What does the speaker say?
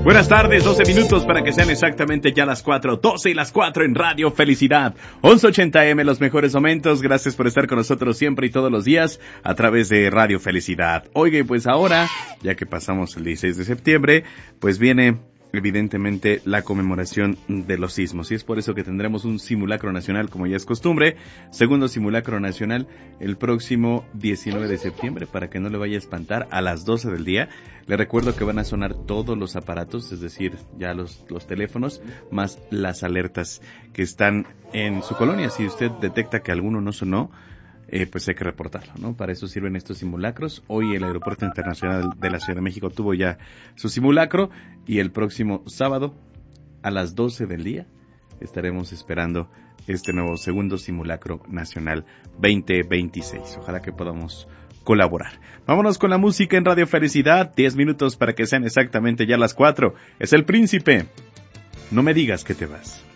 Buenas tardes, 12 minutos para que sean exactamente ya las 4, 12 y las 4 en Radio Felicidad. 1180M, los mejores momentos. Gracias por estar con nosotros siempre y todos los días a través de Radio Felicidad. Oye, pues ahora, ya que pasamos el 16 de septiembre, pues viene evidentemente la conmemoración de los sismos, y es por eso que tendremos un simulacro nacional, como ya es costumbre, segundo simulacro nacional el próximo 19 de septiembre, para que no le vaya a espantar, a las 12 del día. Le recuerdo que van a sonar todos los aparatos, es decir, ya los teléfonos, más las alertas que están en su colonia. Si usted detecta que alguno no sonó, pues hay que reportarlo, ¿no? Para eso sirven estos simulacros. Hoy el Aeropuerto Internacional de la Ciudad de México tuvo ya su simulacro, y el próximo sábado a las 12 del día estaremos esperando este nuevo segundo simulacro nacional 2026. Ojalá que podamos colaborar. Vámonos con la música en Radio Felicidad. 10 minutos para que sean exactamente ya las 4. Es El Príncipe. No me digas que te vas.